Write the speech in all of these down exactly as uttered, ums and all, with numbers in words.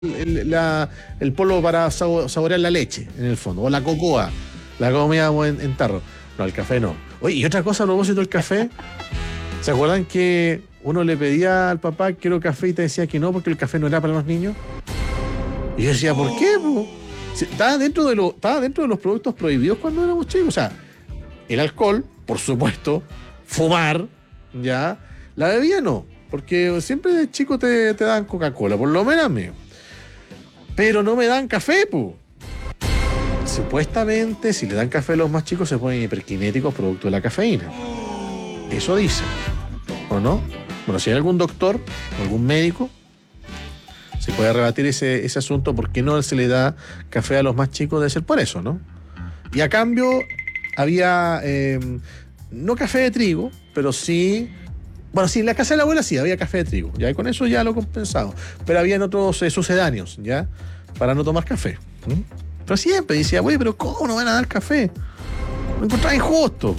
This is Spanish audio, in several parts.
el, la, el polvo para saborear la leche, en el fondo, o la cocoa, la comíamos en, en tarro. No, el café no. Oye, y otra cosa a propósito del café, ¿se acuerdan que uno le pedía al papá quiero café y te decía que no porque el café no era para los niños? Y yo decía, ¿por qué? Po? Si, estaba, dentro de lo, estaba dentro de los productos prohibidos cuando éramos chicos. O sea, el alcohol, por supuesto, fumar, ya, la bebida no, porque siempre de chico te, te dan Coca-Cola, por lo menos a mí. Pero no me dan café, pu. Supuestamente, si le dan café a los más chicos, se ponen hiperkinéticos producto de la cafeína. Eso dicen, ¿o no? Bueno, si hay algún doctor o algún médico, se puede rebatir ese, ese asunto. ¿Por qué no se le da café a los más chicos? Debe ser por eso, ¿no? Y a cambio, había, eh, no café de trigo, pero sí... Bueno, sí, en la casa de la abuela sí, había café de trigo, ¿ya? Y con eso ya lo compensado. Pero habían otros eh, sucedáneos, ¿ya? Para no tomar café. ¿Mm? Pero siempre decía, güey, pero ¿cómo no van a dar café? Me encontraba injusto.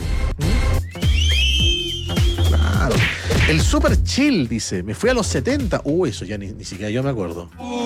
¿Mm? Claro. El super chill, dice, me fui a los setenta. Uy, eso ya ni, ni siquiera yo me acuerdo.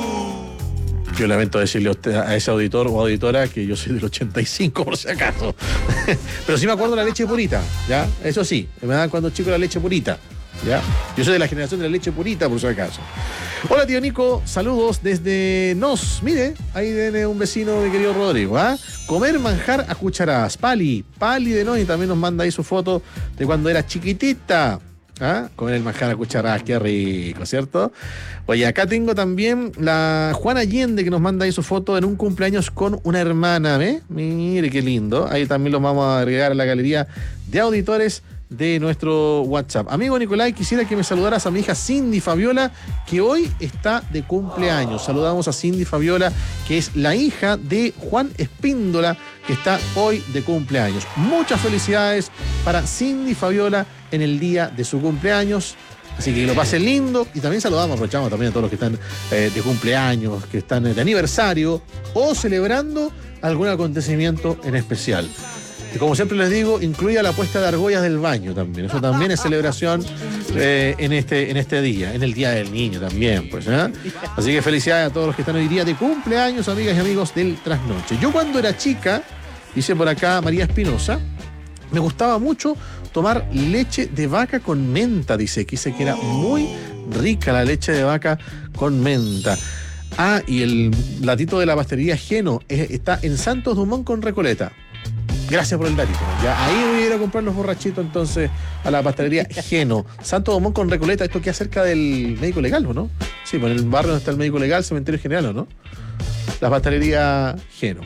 Yo lamento decirle a, usted, a ese auditor o auditora que yo soy del ochenta y cinco, por si acaso. Pero sí me acuerdo de la leche purita, ¿ya? Eso sí, me daban cuando chico la leche purita, ¿ya? Yo soy de la generación de la leche purita, por si acaso. Hola, tío Nico, saludos desde Nos. Mire, ahí viene un vecino, mi querido Rodrigo, ¿ah? Comer manjar a cucharadas. Pali, Pali de Nos, y también nos manda ahí su foto de cuando era chiquitita. ¿Ah? Comer el manjar a cucharadas, qué rico, ¿cierto? Oye, acá tengo también la Juana Allende que nos manda ahí su foto en un cumpleaños con una hermana, ¿eh? Mire qué lindo. Ahí también los vamos a agregar a la galería de auditores de nuestro WhatsApp. Amigo Nicolai, quisiera que me saludaras a mi hija Cindy Fabiola, que hoy está de cumpleaños. Saludamos a Cindy Fabiola, que es la hija de Juan Espíndola, que está hoy de cumpleaños. Muchas felicidades para Cindy Fabiola en el día de su cumpleaños. Así que lo pasen lindo. Y también saludamos, aprovechamos también a todos los que están eh, de cumpleaños, que están de aniversario o celebrando algún acontecimiento en especial. Y como siempre les digo, incluye la puesta de argollas del baño también. Eso también es celebración eh, en, este, en este día, en el Día del Niño también, pues, ¿eh? Así que felicidades a todos los que están hoy día de cumpleaños, amigas y amigos del Trasnoche. Yo cuando era chica, dice por acá María Espinosa, me gustaba mucho tomar leche de vaca con menta, dice, que dice que era muy rica la leche de vaca con menta. Ah, y el latito de la pastelería Geno eh, está en Santos Dumont con Recoleta. Gracias por el datito. Ya ahí voy a ir a comprar los borrachitos entonces a la pastelería Geno. Santo Dumont con Recoleta, esto queda cerca del médico legal, ¿o no? Sí, pues en el barrio donde está el médico legal, cementerio general, ¿o no? La pastelería Geno.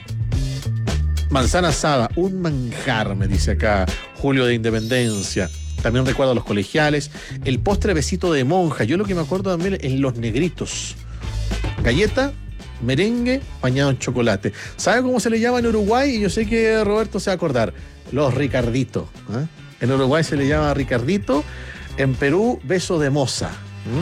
Manzana asada, un manjar, me dice acá Julio de Independencia. También recuerdo a los colegiales. El postre besito de monja. Yo lo que me acuerdo también es los negritos. Galleta, merengue bañado en chocolate. ¿Sabe cómo se le llama en Uruguay? Y yo sé que Roberto se va a acordar. Los Ricarditos. ¿eh? En Uruguay se le llama Ricardito. En Perú, beso de moza.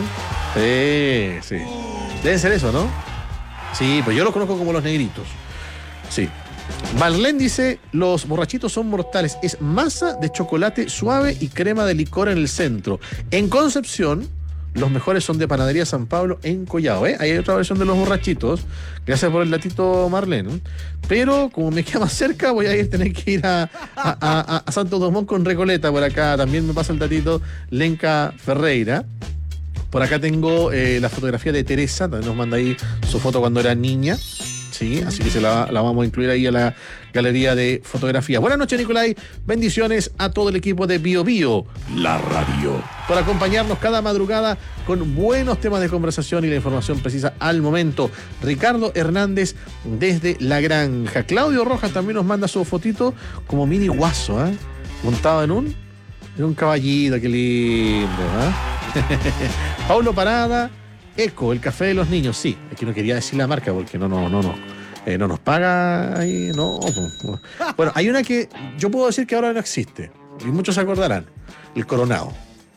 ¿Mm? Sí, sí. Deben ser eso, ¿no? Sí, pues yo los conozco como los negritos. Sí. Marlene dice, los borrachitos son mortales. Es masa de chocolate suave y crema de licor en el centro. En Concepción, los mejores son de Panadería San Pablo en Collao, ¿eh? Ahí hay otra versión de los borrachitos. Gracias por el datito, Marlene. Pero como me queda más cerca, voy a ir tener que ir a, a, a, a Santo Dumont con Recoleta. Por acá también me pasa el datito Lenca Ferreira. Por acá tengo eh, la fotografía de Teresa. También nos manda ahí su foto cuando era niña. Sí, así que se la, la vamos a incluir ahí a la galería de fotografía. Buenas noches, Nicolai. Bendiciones a todo el equipo de Bio Bio, la radio, por acompañarnos cada madrugada con buenos temas de conversación y la información precisa al momento. Ricardo Hernández desde La Granja. Claudio Rojas también nos manda su fotito como mini guaso, ¿eh? Montado en un, en un caballito, qué lindo, ¿eh? Paulo Parada. Eco, el café de los niños, sí. Es que no quería decir la marca porque no, no, no, no, eh, no nos paga ahí, no. Bueno, hay una que yo puedo decir que ahora no existe y muchos se acordarán. El Coronado.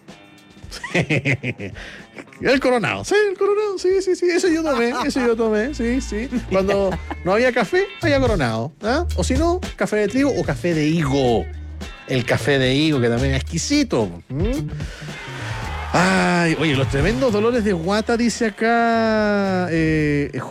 El Coronado, sí, el Coronado, sí, sí, sí. Eso yo tomé, eso yo tomé, sí, sí. Cuando no había café, había Coronado, ¿eh? O si no, café de trigo o café de higo. El café de higo, que también es exquisito. ¿Mm? Ay, oye, los tremendos dolores de guata, dice acá eh,